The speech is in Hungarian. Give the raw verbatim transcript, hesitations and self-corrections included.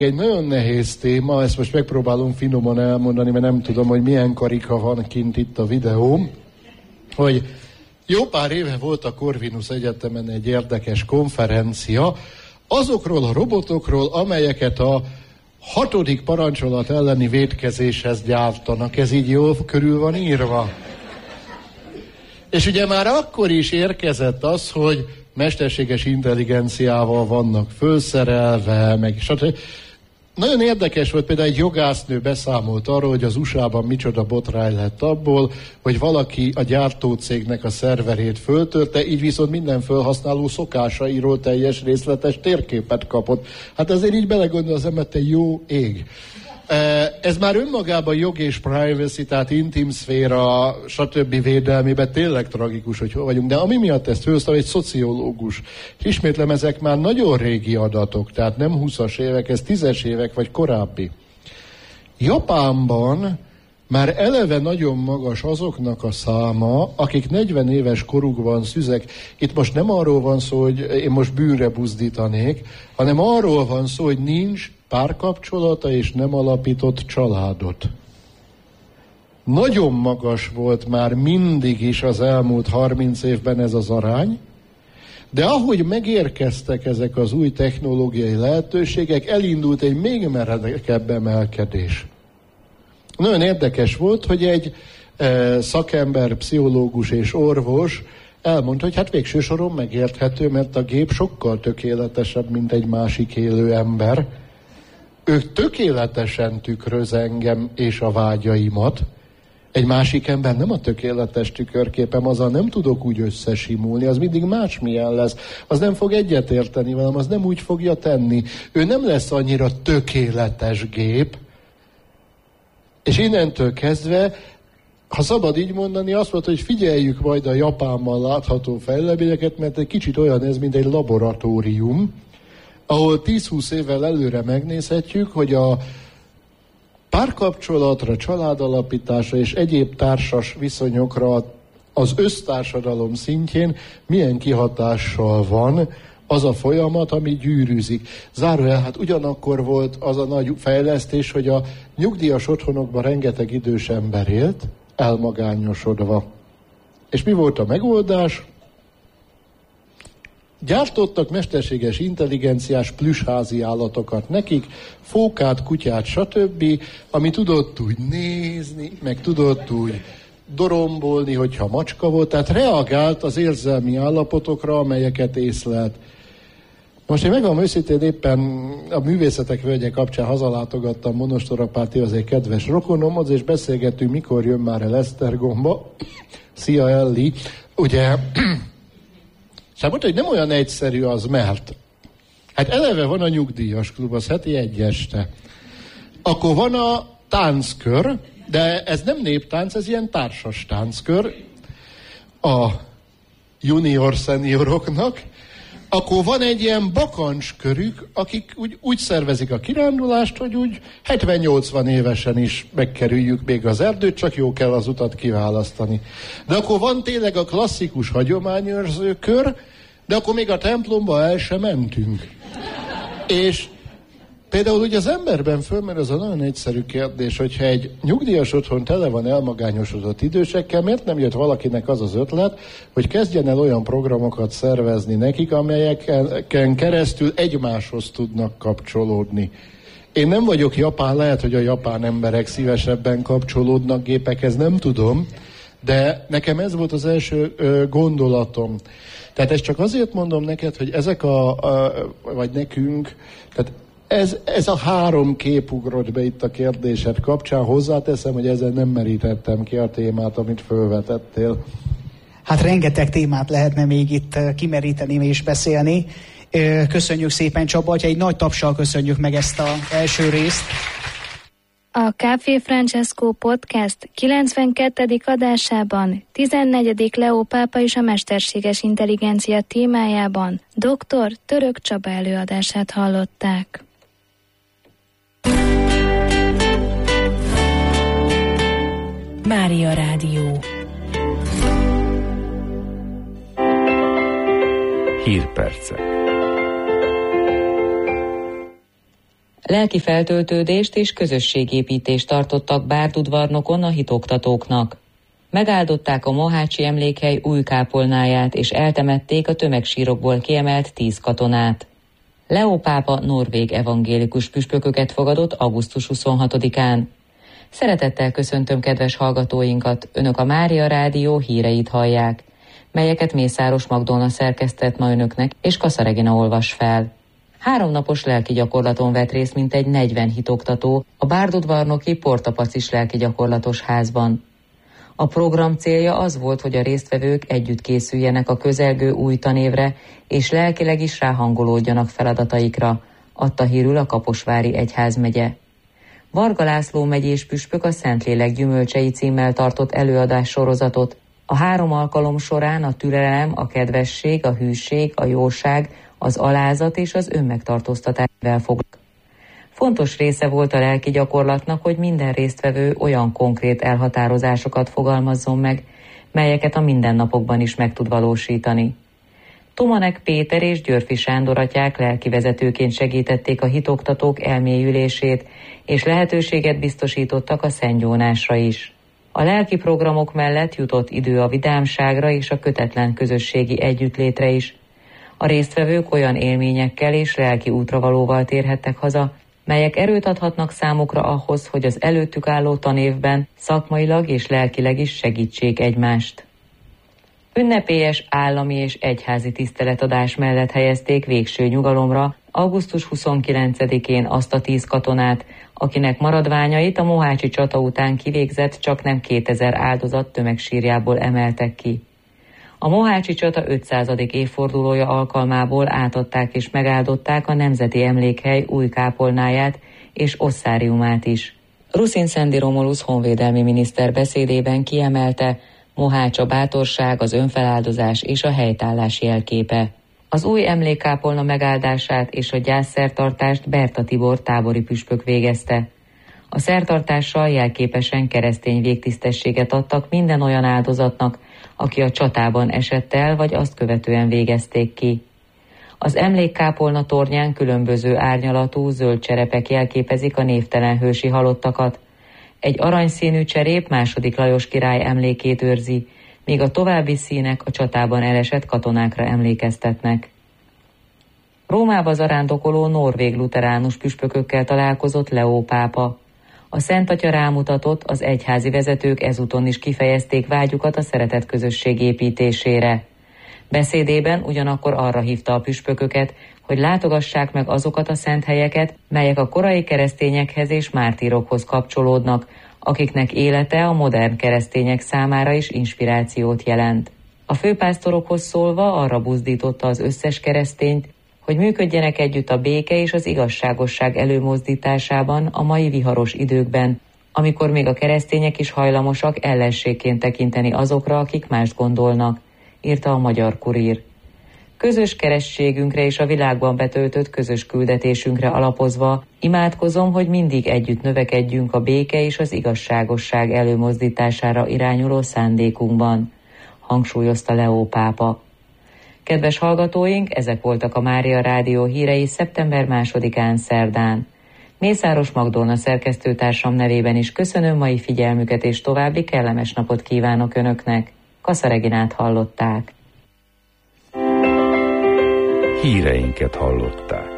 Egy nagyon nehéz téma, ezt most megpróbálom finoman elmondani, mert nem tudom, hogy milyen karika van kint itt a videó, hogy jó pár éve volt a Corvinus Egyetemen egy érdekes konferencia azokról a robotokról, amelyeket a hatodik parancsolat elleni vétkezéshez gyártanak. Ez így jól körül van írva. És ugye már akkor is érkezett az, hogy mesterséges intelligenciával vannak fölszerelve, meg stb. Nagyon érdekes volt, például egy jogásznő beszámolt arról, hogy az u es á-ban micsoda botrány lett abból, hogy valaki a gyártócégnek a szerverét föltörte, így viszont minden felhasználó szokásairól teljes részletes térképet kapott. Hát ezért így belegondol az ember, te jó ég. Ez már önmagában jog és privacy, tehát intim szféra, stb. Védelmében tényleg tragikus, hogy hol vagyunk. De ami miatt ezt főztem, egy szociológus. És ismétlem, ezek már nagyon régi adatok, tehát nem húszas évek, ez tízes évek vagy korábbi. Japánban már eleve nagyon magas azoknak a száma, akik negyven éves korukban szüzek. Itt most nem arról van szó, hogy én most bűnre buzdítanék, hanem arról van szó, hogy nincs párkapcsolata és nem alapított családot. Nagyon magas volt már mindig is az elmúlt harminc évben ez az arány, de ahogy megérkeztek ezek az új technológiai lehetőségek, elindult egy még meredekebb emelkedés. Nagyon érdekes volt, hogy egy e, szakember, pszichológus és orvos elmondta, hogy hát végső soron megérthető, mert a gép sokkal tökéletesebb, mint egy másik élő ember. Ő tökéletesen tükröz engem és a vágyaimat. Egy másik ember nem a tökéletes tükörképem, azzal nem tudok úgy összesimulni, az mindig másmilyen lesz. Az nem fog egyetérteni velem, az nem úgy fogja tenni. Ő nem lesz annyira tökéletes gép. És innentől kezdve, ha szabad így mondani, azt mondta, hogy figyeljük majd a Japánban látható fejleményeket, mert egy kicsit olyan ez, mint egy laboratórium, ahol tíz-húsz évvel előre megnézhetjük, hogy a párkapcsolatra, családalapításra és egyéb társas viszonyokra az össztársadalom szintjén milyen kihatással van az a folyamat, ami gyűrűzik. Zárójel, hát ugyanakkor volt az a nagy fejlesztés, hogy a nyugdíjas otthonokban rengeteg idős ember élt, elmagányosodva. És mi volt a megoldás? Gyártottak mesterséges intelligenciás plüssházi állatokat nekik, fókát, kutyát, stb., ami tudott úgy nézni, meg tudott úgy dorombolni, hogyha macska volt, tehát reagált az érzelmi állapotokra, amelyeket észlelt. Most én megvan őszintén, éppen a művészetek völgye kapcsán hazalátogattam Monostorapátihoz egy kedves rokonomhoz, és beszélgettünk, mikor jön már el Esztergomba. Szia, Elli! Ugye... És hát mondta, hogy nem olyan egyszerű az, mert hát eleve van a nyugdíjas klub, az heti egy este. Akkor van a tánckör, de ez nem néptánc, ez ilyen társas tánckör a junior szenioroknak. Akkor van egy ilyen bakancskörük, akik úgy, úgy szervezik a kirándulást, hogy úgy hetven-nyolcvan évesen is megkerüljük még az erdőt, csak jó kell az utat kiválasztani. De akkor van tényleg a klasszikus hagyományőrző kör, de akkor még a templomba el sem mentünk. És például ugye az emberben fölmerül az a nagyon egyszerű kérdés, hogyha egy nyugdíjas otthon tele van elmagányosodott idősekkel, miért nem jött valakinek az az ötlet, hogy kezdjen el olyan programokat szervezni nekik, amelyeken keresztül egymáshoz tudnak kapcsolódni. Én nem vagyok japán, lehet, hogy a japán emberek szívesebben kapcsolódnak gépekhez, nem tudom, de nekem ez volt az első ö, gondolatom. Tehát ezt csak azért mondom neked, hogy ezek a, a vagy nekünk, tehát Ez, ez a három kép ugrott be itt a kérdésed kapcsán. Hozzáteszem, hogy ezzel nem merítettem ki a témát, amit fölvetettél. Hát rengeteg témát lehetne még itt kimeríteni és beszélni. Köszönjük szépen, Csaba, hogy egy nagy tapssal köszönjük meg ezt az első részt. A Café Francesco Podcast kilencvenkettedik adásában tizennegyedik Leó pápa és a mesterséges intelligencia témájában dr. Török Csaba előadását hallották. Mária Rádió. Hírpercek. Lelki feltöltődést és közösségépítést tartottak Bárdudvarnokon a hitoktatóknak. Megáldották a mohácsi emlékhely új kápolnáját és eltemették a tömegsírokból kiemelt tíz katonát. Leó pápa norvég evangélikus püspököket fogadott augusztus huszonhatodikán. Szeretettel köszöntöm kedves hallgatóinkat, Önök a Mária Rádió híreit hallják, melyeket Mészáros Magdolna szerkesztett ma Önöknek, és Kassa Regina olvas fel. Háromnapos lelki gyakorlaton vett részt mintegy negyven hitoktató a Bárdudvarnoki Portapacis lelki gyakorlatos házban. A program célja az volt, hogy a résztvevők együtt készüljenek a közelgő új tanévre, és lelkileg is ráhangolódjanak feladataikra, adta hírül a Kaposvári egyházmegye. Varga László megyés püspök a Szentlélek gyümölcsei címmel tartott előadás sorozatot. A három alkalom során a türelem, a kedvesség, a hűség, a jóság, az alázat és az önmegtartóztatásával foglak. Fontos része volt a lelki gyakorlatnak, hogy minden résztvevő olyan konkrét elhatározásokat fogalmazzon meg, melyeket a mindennapokban is meg tud valósítani. Tomanek Péter és Györfi Sándor atyák lelkivezetőként segítették a hitoktatók elmélyülését, és lehetőséget biztosítottak a szentgyónásra is. A lelki programok mellett jutott idő a vidámságra és a kötetlen közösségi együttlétre is. A résztvevők olyan élményekkel és lelki útravalóval térhettek haza, melyek erőt adhatnak számukra ahhoz, hogy az előttük álló tanévben szakmailag és lelkileg is segítsék egymást. Ünnepélyes állami és egyházi tiszteletadás mellett helyezték végső nyugalomra augusztus huszonkilencedikén azt a tíz katonát, akinek maradványait a mohácsi csata után kivégzett csaknem kétezer áldozat tömegsírjából emeltek ki. A mohácsi csata ötszázadik évfordulója alkalmából átadták és megáldották a Nemzeti Emlékhely új kápolnáját és osszáriumát is. Ruszin Szendi Romulusz honvédelmi miniszter beszédében kiemelte, Mohács a bátorság, az önfeláldozás és a helytállás jelképe. Az új emlékkápolna megáldását és a gyászszertartást Berta Tibor tábori püspök végezte. A szertartással jelképesen keresztény végtisztességet adtak minden olyan áldozatnak, aki a csatában esett el, vagy azt követően végezték ki. Az emlékkápolna tornyán különböző árnyalatú zöld cserepek jelképezik a névtelen hősi halottakat. Egy aranyszínű cserép második Lajos király emlékét őrzi, míg a további színek a csatában elesett katonákra emlékeztetnek. Rómába zarándokoló norvég luteránus püspökökkel találkozott Leó pápa. A Szent Atya rámutatott, az egyházi vezetők ezúton is kifejezték vágyukat a szeretet közösség építésére. Beszédében ugyanakkor arra hívta a püspököket, hogy látogassák meg azokat a szent helyeket, melyek a korai keresztényekhez és mártírokhoz kapcsolódnak, akiknek élete a modern keresztények számára is inspirációt jelent. A főpásztorokhoz szólva arra buzdította az összes keresztényt, hogy működjenek együtt a béke és az igazságosság előmozdításában a mai viharos időkben, amikor még a keresztények is hajlamosak ellenségként tekinteni azokra, akik mást gondolnak, írta a Magyar Kurír. Közös keresztségünkre és a világban betöltött közös küldetésünkre alapozva imádkozom, hogy mindig együtt növekedjünk a béke és az igazságosság előmozdítására irányuló szándékunkban, hangsúlyozta Leó pápa. Kedves hallgatóink, ezek voltak a Mária Rádió hírei szeptember másodikán szerdán. Mészáros Magdolna szerkesztőtársam nevében is köszönöm mai figyelmüket, és további kellemes napot kívánok Önöknek. Kassa Reginát hallották. Híreinket hallották.